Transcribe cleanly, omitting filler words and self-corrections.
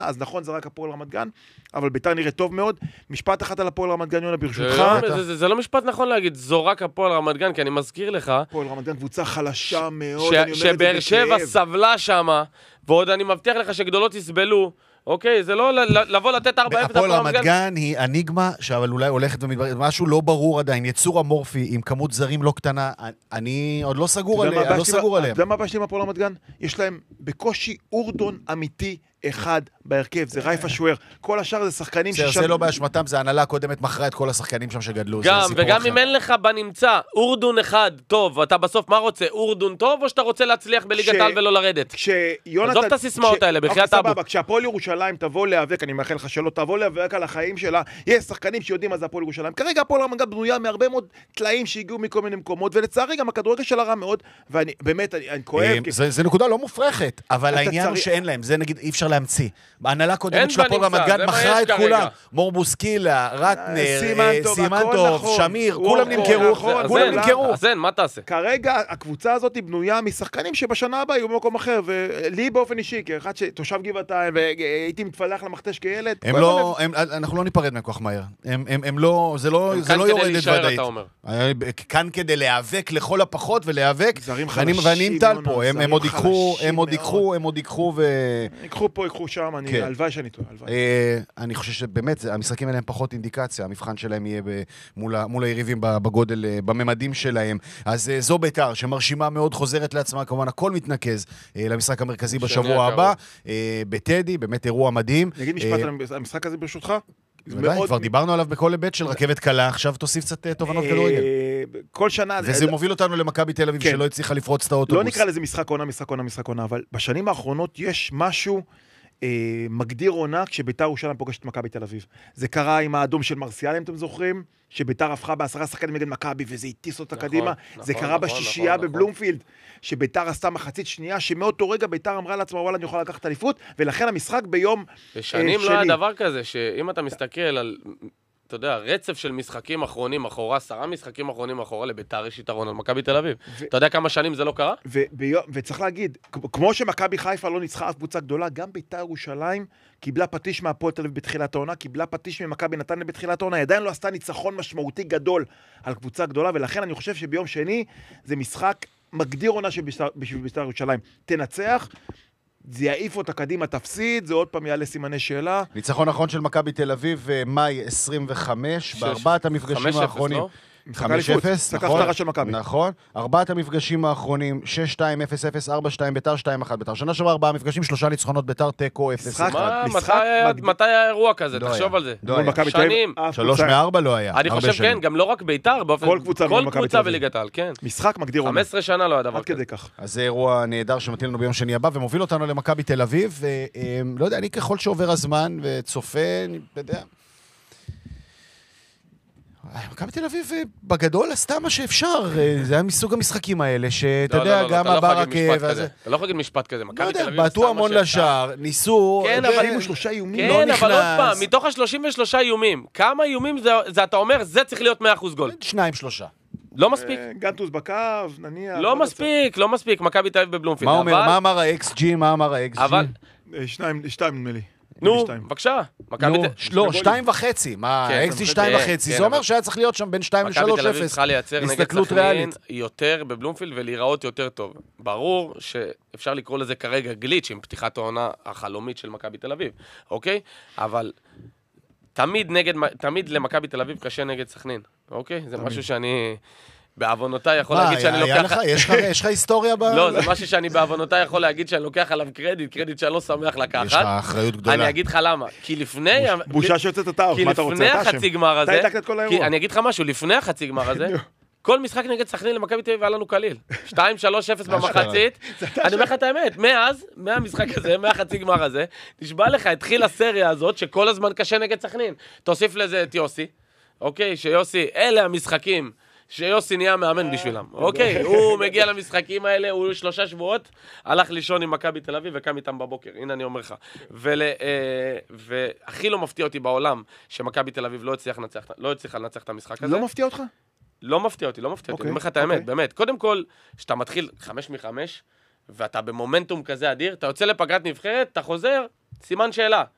אז נכון, זה רק הפועל רמת גן, אבל ביתר נראה טוב מאוד. משפט אחד על הפועל רמת גן, יונה, ברשותך. זה לא משפט נכון להגיד, זו רק הפועל רמת גן, כי אני מזכיר לך, הפועל רמת גן קבוצה חלשה מאוד, שבאר שבע סבלה שמה, ועוד אני מבטיח לך שגדולות יסבלו, אוקיי, זה לא לבוא לתת 4-0 הפועל רמת גן היא אניגמה, אבל אולי הולכת ומתבררת, משהו לא ברור עדיין, יצור אמורפי עם כמות זרים לא קטנה, אני עוד לא סגור עליהם. אתה יודע מה הבעיה שלי עם הפועל רמת גן? יש להם בקושי אורדון אמיתי אחד בהרכב, זה רייפה שוער. כל השאר זה שחקנים זה לא באשמתם, זה הנהלה הקודמת מכרה את כל השחקנים שם שגדלו. וגם אם אין לך בנמצא אורדון אחד טוב, אתה בסוף מה רוצה? אורדון טוב או שאתה רוצה להצליח בליגת העל ולא לרדת? עזוב את הסיסמאות האלה, בחיית אבו. כשהפועל ירושלים תבוא להיאבק, אני מאחל לך שלא תבוא להיאבק על החיים שלה, יש שחקנים שיודעים מה זה הפועל ירושלים. כרגע הפועל רמת גן בנויה מהרבה מאוד טלאים שהגיעו מכל מיני מקומות, ולצערי גם הכדורגל שלה רע מאוד, ואני באמת, אני כואב. זה נקודה לא מופרכת, אבל העניין הוא שאין להם, זה נגיד אי אפשר להמציא. בהנהלה הקודמת של הפועל רמת גן מכרה את כולם. מור בוסקילה, רטנר, סימנטוב, שמיר, כולם נמכרו. אז אין, מה תעשה? כרגע הקבוצה הזאת היא בנויה משחקנים שבשנה הבאה יהיו במקום אחר, ולי באופן אישי, כאחד שתושב גבעתיים, והייתי מתפלח למכתש כילד. אנחנו לא ניפרד מכוח מהר. זה לא יורדת ודאית. כאן כדי להיאבק לכל הפחות ולהיאבק, ואני עם טל פה, הם עוד ייקחו ייקחו שם, הלוואי שאני טועה. אני חושב שבאמת, המשחקים האלה הם פחות אינדיקציה, המבחן שלהם יהיה מול היריבים בגודל, בממדים שלהם. אז זו ביתר, שמרשימה מאוד, חוזרת לעצמה, כמובן הכל מתנקז למשחק המרכזי בשבוע הבא, בטדי, באמת אירוע מדהים. נגיד משפט על המשחק הזה ברשותך? כבר דיברנו עליו בכל היבט של רכבת קלה, עכשיו תוסיף קצת תובנות כדורגל. כל שנה... וזה מוביל אותנו למכבי תל אביב שלא הצליחה לפרוץ את האוטובוס. לא נקרא לזה משחק עונה, אבל בשנים האחרונות יש משהו מגדיר עונה כשביתר ירושלים פוגשת את מכבי תל אביב. זה קרה עם האדום של מרסיאל, אם אתם זוכרים, שביתר הפכה ב10 שחקנים נגד מכבי, וזה הטיס אותה קדימה. זה קרה בשישייה בבלומפילד, שביתר עשתה מחצית שנייה, שמאותו רגע ביתר אמרה לעצמה, וואלה, אני יכולה לקחת אליפות, ולכן המשחק ביום שני. בשנים לא היה דבר כזה, שאם אתה מסתכל על, אתה יודע, רצף של משחקים אחרונים אחורה, 10 משחקים אחרונים אחורה, לביתר יש יתרון על מכבי תל אביב. אתה יודע כמה שנים זה לא קרה? וצריך להגיד, כמו שמכבי חיפה לא ניצחה אף קבוצה גדולה, גם ביתר ירושלים קיבלה פטיש מהפועל תל אביב בתחילת העונה, קיבלה פטיש ממכבי נתניה בתחילת העונה, עדיין לא עשתה ניצחון משמעותי גדול על קבוצה גדולה, ולכן אני חושב שביום שני זה משחק מגדיר עונה בשביל ביתר ירושלים. תנצח, זה יעיף אותה קדימה, תפסיד, זה עוד פעם יעלה סימני שאלה. ניצחון נכון של מכבי תל אביב, מאי 25, בארבעת המפגשים האחרונים. 5-0, נכון. 4 המפגשים האחרונים, 6-2-0-0, 4-2 ביתר, 2-1 ביתר. שנה שעברה 4 מפגשים, 3 ניצחונות ביתר, תיקו 0-1. מתי היה אירוע כזה? תחשוב על זה. שנים. 3-4 לא היה. אני חושב כן, גם לא רק ביתר, כל קבוצה בליגת העל, כן. משחק מגדיר עונה. 15 שנה לא היה דבר כזה. אז זה אירוע נהדר שמתאים לנו ביום שני הבא, ומוביל אותנו למכבי תל אביב, ולא יודע, אני ככל שעובר הזמן וצופה, אני יודע, מכבי תל אביב בגדול עשתה מה שאפשר, זה היה מסוג המשחקים האלה, שאתה יודע, גם הברקה וזה. אתה לא יכול להגיד משפט כזה, מכבי תל אביב בעטו המון לשער, ניסו, כן, אבל 3 איומים כן, אבל עוד פעם, מתוך ה-33 איומים, כמה איומים זה אתה אומר, זה צריך להיות 100% גול? 2-3. לא מספיק. גנטוס בקו, נניח. לא מספיק, מכבי תל אביב בבלומפילד. מה אמר ה-XG? אבל 2 נדמה לי. נו, בבקשה. לא, 2.5. מה, XG 2.5. זה אומר שהיה צריך להיות שם בין 2 ל-3-0. מכבי תל אביב צריכה לייצר נגד סכנין יותר בבלומפילד ולהיראות יותר טוב. ברור שאפשר לקרוא לזה כרגע גליץ' עם פתיחת העונה החלומית של מכבי תל אביב. אוקיי? אבל תמיד למכבי תל אביב קשה נגד סכנין. אוקיי? זה משהו שאני בעוונותיי יכול להגיד שאני לוקח... יש לך היסטוריה ב... לא, זה משהו שאני בעוונותיי יכול להגיד שאני לוקח עליו קרדיט שאני לא שמח לקחת. יש לך אחריות גדולה. אני אגיד לך למה. כי לפני... בושה שיוצאת את האור, מה אתה רוצה? כי לפני החצי גמר הזה... אתה העתקת את כל האירוע. אני אגיד לך משהו, לפני החצי גמר הזה, כל משחק נגד סכנין למכבי תל אביב היה לנו קליל. 2-3-0 במחצית. אני אומר לך את האמת, מהמשחק הזה, מהחצי גמר הזה, נשבע לך, התחיל הסריה הזאת שכל הזמן קשה נגד סכנין. תוסיף לזה את יוסי, אוקיי, שיוסי, אלה המשחקים שיוסי נהיה מאמן בשבילם. אוקיי, הוא מגיע למשחקים האלה, הוא 3 שבועות, הלך לישון עם מכבי תל אביב וקם איתם בבוקר. הנה אני אומר לך. והכי לא מפתיע אותי בעולם שמכבי תל אביב לא הצליחה לנצח את המשחק הזה. לא מפתיע אותך? לא מפתיע אותי. אני אומר לך את האמת, באמת. קודם כל, שאתה מתחיל 5-5, ואתה במומנטום כזה אדיר, אתה יוצא לפגרת נבחרת, אתה חוזר, סימן שאלה.